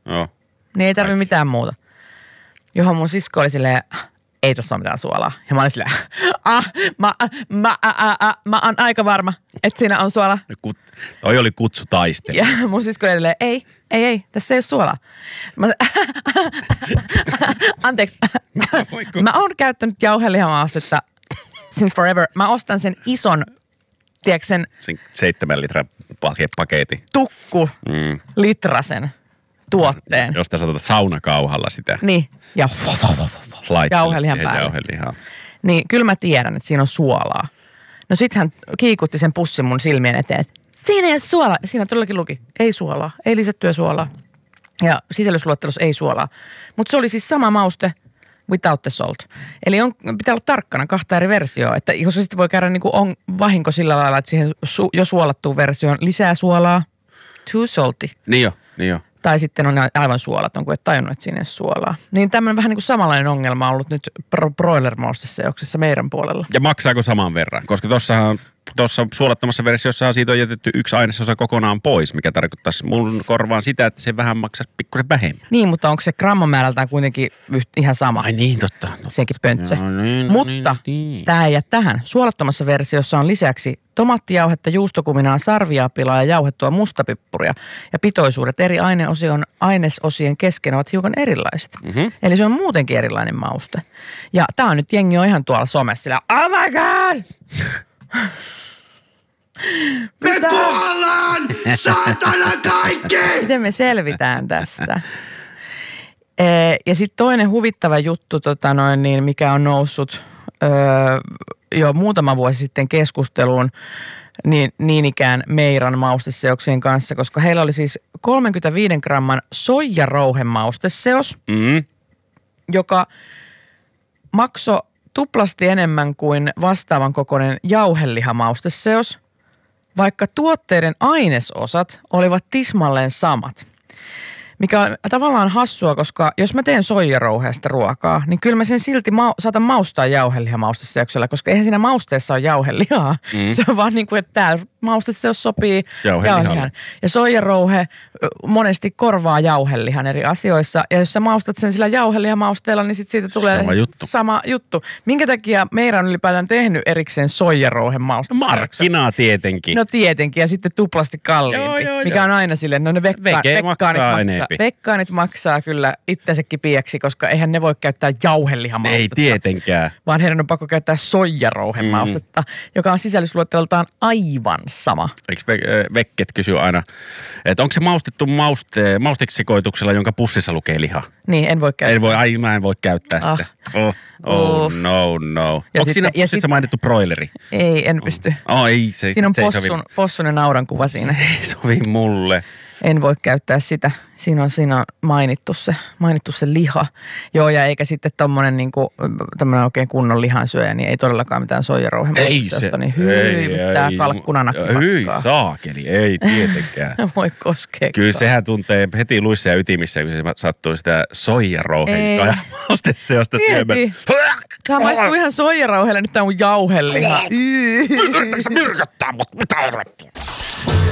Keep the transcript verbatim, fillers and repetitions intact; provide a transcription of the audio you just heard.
joo. Niin ei tarvi mitään muuta. Johon mun sisko oli silleen, ei tässä ole mitään suolaa. Ja mä olin silleen, ah, mä, mä, mä, mä, mä oon aika varma, että siinä on suolaa. Kut, toi oli kutsu taistelu. Ja mun sisko oli silleen, ei, ei, ei, tässä ei ole suolaa. Mä, anteeksi, mä oon käyttänyt jauhelihamaustetta since forever. Mä ostan sen ison, tiedätkö sen... Sen seitsemän litran paketti. Tukku mm. litrasen tuotteen. Josta sä otat saunakauhalla sitä. Niin, ja jauhelihan päälle. Jauhelihaa. Niin, kyllä mä tiedän, että siinä on suolaa. No sit hän kiikutti sen pussin mun silmien eteen, että siinä ei ole suolaa. Ja siinä todellakin luki, ei suolaa, ei lisättyä suolaa. Ja sisällysluettelossa ei suolaa. Mutta se oli siis sama mauste without the salt. Eli on, pitää olla tarkkana kahta eri versioa. Että koska sitten voi käydä niin kuin on vahinko sillä lailla, että siihen su, jo suolattuun versioon lisää suolaa. Too salty. Niin jo, niin jo. Tai sitten on aivan suolaton, kun et tajunnut, että siinä ei ole suolaa. Niin tämmöinen vähän niin kuin samanlainen ongelma on ollut nyt broiler-mausteseoksessa meidän puolella. Ja maksaako saman verran? Koska tuossahan, tuossa suolattomassa versiossa siitä on jätetty yksi ainesosa kokonaan pois, mikä tarkoittaisi mun korvaan sitä, että se vähän maksaisi pikkusen vähemmän. Niin, mutta onko se grammamäärältään kuitenkin ihan sama? Ai niin, totta. No. Sekin pöntsä. No, niin, mutta niin, niin. tämä ei jää tähän. Suolattomassa versiossa on lisäksi tomaattijauhetta, juustokuminaa, sarviapilaa ja jauhettua mustapippuria. Ja pitoisuudet eri aineosion, ainesosien kesken ovat hiukan erilaiset. Mm-hmm. Eli se on muutenkin erilainen mauste. Ja tämä on nyt jengi on ihan tuolla somessa sillä, oh my god! Me kuollaan! Saatana kaikki! Miten me selvitään tästä? Ee, ja sitten toinen huvittava juttu, tota noin, niin mikä on noussut öö, jo muutama vuosi sitten keskusteluun, niin, niin ikään Meiran mausteseoksien kanssa, koska heillä oli siis kolmekymmentäviisi gramman soijarouhemausteseos, mm. joka maksoi tuplasti enemmän kuin vastaavan kokoinen jauhelihamausteseos, vaikka tuotteiden ainesosat olivat tismalleen samat. Mikä on tavallaan hassua, koska jos mä teen soijarouheesta ruokaa, niin kyllä mä sen silti ma- saatan maustaa jauhelihamausteseoksella, koska eihän siinä mausteessa ole jauhelihaa. Mm. Se on vaan niin kuin, että täällä mausteseos sopii jauhelihan. Ja soijarouhe monesti korvaa jauhelihan eri asioissa. Ja jos sä maustat sen sillä jauhelihamausteella, niin sit siitä tulee sama juttu. sama juttu. Minkä takia meidän on ylipäätään tehnyt erikseen soijarouhen mausteseoksen? Markkinaa tietenkin. No tietenkin, ja sitten tuplasti kalliimpi, joo, joo, mikä joo. on aina silleen, no ne vekka- vekkaanit maksaa. maksaa. Vekkaanit maksaa kyllä itsensä kipiäksi, koska eihän ne voi käyttää jauhelihamaustetta. Ei tietenkään. Vaan heidän on pakko käyttää soijarouhemaustetta, mm. joka on sisällysluetteloltaan aivan sama. Eikö vekket kysy aina, että onko se maustettu mauste, mausteksisekoituksella, jonka pussissa lukee liha? Niin, en voi käyttää. En voi, ai mä en voi käyttää ah. sitä. Oh, oh no, no. Onko sitten, siinä pussissa sit, mainittu broileri? Ei, en pysty. Oh, ei, se, siinä on se possun, possun ja nauran kuva siinä. Se ei sovi mulle. En voi käyttää sitä. Siinä on, siinä on mainittu, se, mainittu se liha. Joo, ja eikä sitten tommonen niinku, tommonen oikein kunnon lihansyöjä, niin ei todellakaan mitään soijarouhemaustetta. Niin hyyvyttää kalkkunanakki paskaa. Hyi saakeli, ei tietenkään. Voi koskea. Kyllä sehän tuntee heti luissa ja ytimissä, kun se sattuu sitä soijarouhen mausteseosta syömään. Tämä maistuu ihan soijarouhelle, nyt tää on jauheliha. Yritätkö sä myrkyttää, mutta mitä helvettiä?